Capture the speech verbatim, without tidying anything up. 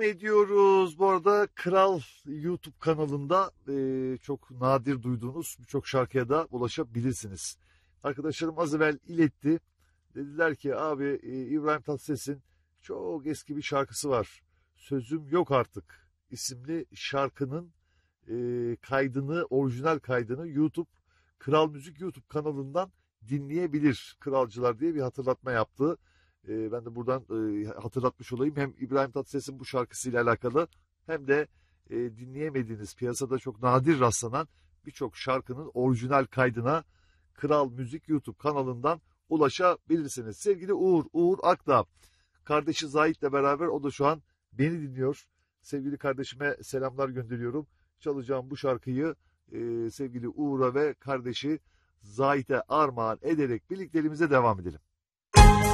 ediyoruz. Bu arada Kral YouTube kanalında e, çok nadir duyduğunuz birçok şarkıya da ulaşabilirsiniz. Arkadaşlarım az evvel iletti. Dediler ki abi e, İbrahim Tatlıses'in çok eski bir şarkısı var. Sözüm Yok Artık isimli şarkının e, kaydını, orijinal kaydını YouTube Kral Müzik YouTube kanalından dinleyebilir. Kralcılar diye bir hatırlatma yaptı. E, ben de buradan e, hatırlatmış olayım. Hem İbrahim Tatlıses'in bu şarkısıyla alakalı hem de e, dinleyemediğiniz, piyasada çok nadir rastlanan birçok şarkının orijinal kaydına Kral Müzik YouTube kanalından ulaşabilirsiniz. Sevgili Uğur, Uğur Akdağ, kardeşi Zahit'le beraber o da şu an beni dinliyor. Sevgili kardeşime selamlar gönderiyorum. Çalacağım bu şarkıyı e, sevgili Uğur'a ve kardeşi Zahit'e armağan ederek birlikteliğimize devam edelim.